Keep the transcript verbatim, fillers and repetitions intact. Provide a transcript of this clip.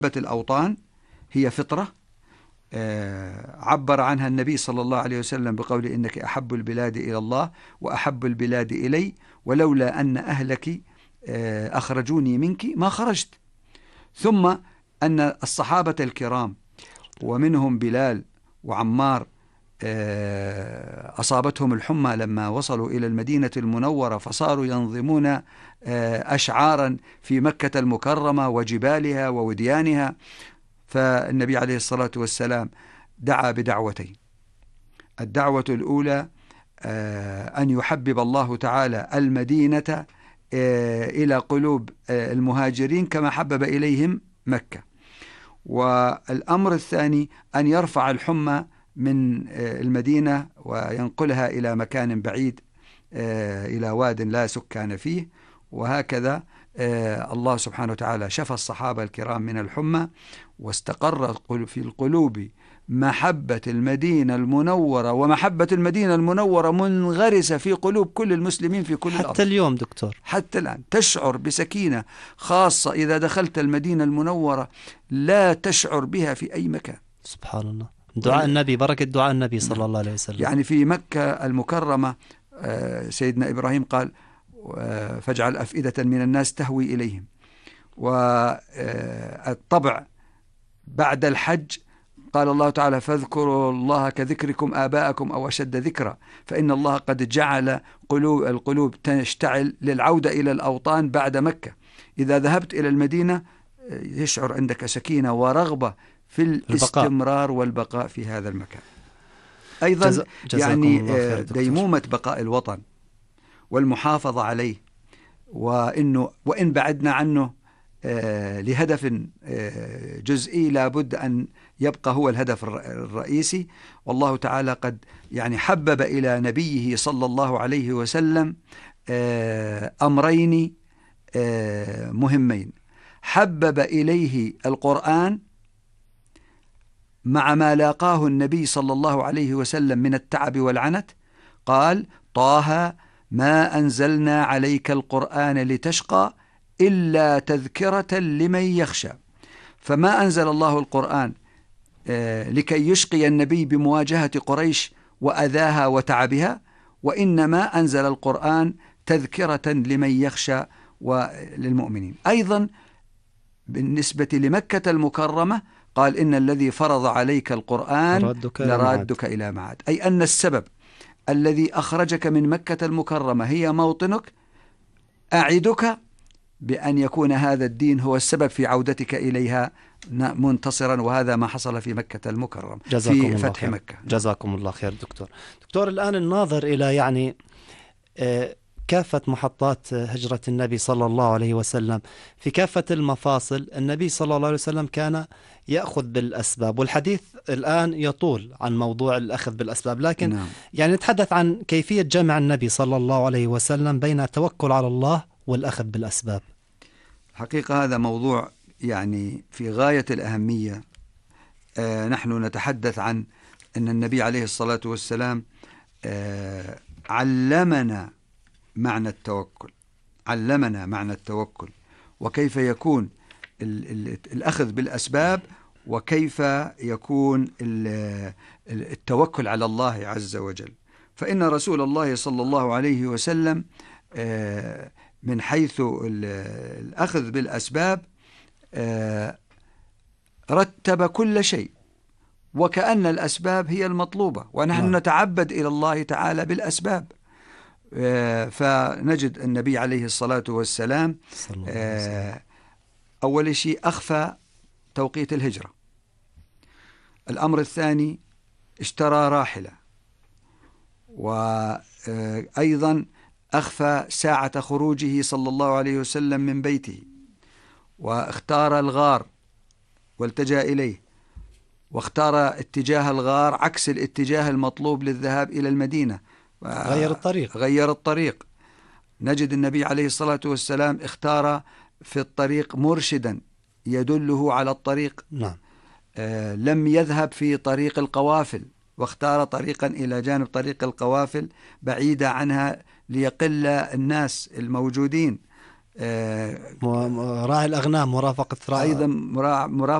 الأوطان هي فطرة عبر عنها النبي صلى الله عليه وسلم بقول إنك أحب البلاد إلى الله وأحب البلاد إلي ولولا أن أهلك أخرجوني منك ما خرجت. ثم أن الصحابة الكرام ومنهم بلال وعمار أصابتهم الحمى لما وصلوا إلى المدينة المنورة فصاروا ينظمون أشعارا في مكة المكرمة وجبالها ووديانها. فالنبي عليه الصلاة والسلام دعا بدعوتين. الدعوة الأولى أن يحبب الله تعالى المدينة إلى قلوب المهاجرين كما حبب إليهم مكة. والأمر الثاني أن يرفع الحمى من المدينة وينقلها إلى مكان بعيد إلى واد لا سكان فيه. وهكذا الله سبحانه وتعالى شفى الصحابة الكرام من الحمى واستقر في القلوب محبة المدينة المنورة، ومحبة المدينة المنورة منغرسة في قلوب كل المسلمين في كل حتى الأرض. حتى اليوم دكتور، حتى الآن تشعر بسكينة خاصة إذا دخلت المدينة المنورة لا تشعر بها في أي مكان. سبحان الله، دعاء النبي، بركة دعاء النبي صلى الله عليه وسلم. يعني في مكة المكرمة سيدنا إبراهيم قال فاجعل أفئدة من الناس تهوي إليهم. والطبع بعد الحج قال الله تعالى فاذكروا الله كذكركم آباءكم أو أشد ذكرا، فإن الله قد جعل قلوب القلوب تشتعل للعودة إلى الأوطان بعد مكة. إذا ذهبت إلى المدينة يشعر عندك سكينة ورغبة في الاستمرار البقاء. والبقاء في هذا المكان. أيضا جز... يعني ديمومة بقاء الوطن والمحافظة عليه، وإنه وإن بعدنا عنه آه لهدف آه جزئي لابد أن يبقى هو الهدف الرئيسي. والله تعالى قد يعني حبب إلى نبيه صلى الله عليه وسلم آه أمرين آه مهمين. حبب إليه القرآن مع ما لاقاه النبي صلى الله عليه وسلم من التعب والعنت. قال طه ما أنزلنا عليك القرآن لتشقى إلا تذكرة لمن يخشى. فما أنزل الله القرآن لكي يشقي النبي بمواجهة قريش وأذاها وتعبها، وإنما أنزل القرآن تذكرة لمن يخشى وللمؤمنين. أيضا بالنسبة لمكة المكرمة قال إن الذي فرض عليك القرآن لرادك, لرادك إلى معاد، أي أن السبب الذي أخرجك من مكة المكرمة هي موطنك. أعدك بأن يكون هذا الدين هو السبب في عودتك إليها منتصرا، وهذا ما حصل في مكة المكرمة في فتح مكة. جزاكم الله خير دكتور. دكتور الآن الناظر إلى يعني كافة محطات هجرة النبي صلى الله عليه وسلم في كافة المفاصل، النبي صلى الله عليه وسلم كان يأخذ بالأسباب، والحديث الآن يطول عن موضوع الأخذ بالأسباب، لكن نعم. يعني نتحدث عن كيفية جمع النبي صلى الله عليه وسلم بين التوكل على الله والأخذ بالأسباب. حقيقة هذا موضوع يعني في غاية الأهمية. آه نحن نتحدث عن أن النبي عليه الصلاة والسلام آه علمنا معنى التوكل، علمنا معنى التوكل وكيف يكون الأخذ بالأسباب، وكيف يكون التوكل على الله عز وجل. فإن رسول الله صلى الله عليه وسلم من حيث الأخذ بالأسباب رتب كل شيء، وكأن الأسباب هي المطلوبة، ونحن نعم. نتعبد إلى الله تعالى بالأسباب. فنجد النبي عليه الصلاة والسلام أول شيء أخفى توقيت الهجرة. الأمر الثاني اشترى راحلة، وأيضا أخفى ساعة خروجه صلى الله عليه وسلم من بيته، واختار الغار والتجأ إليه، واختار اتجاه الغار عكس الاتجاه المطلوب للذهاب إلى المدينة، غير الطريق غير الطريق. نجد النبي عليه الصلاة والسلام اختار في الطريق مرشدا يدله على الطريق. نعم. آه لم يذهب في طريق القوافل، واختار طريقا إلى جانب طريق القوافل بعيدة عنها ليقل الناس الموجودين. آه، م- راعي الأغنام مرافقة راعي أيضا مرا-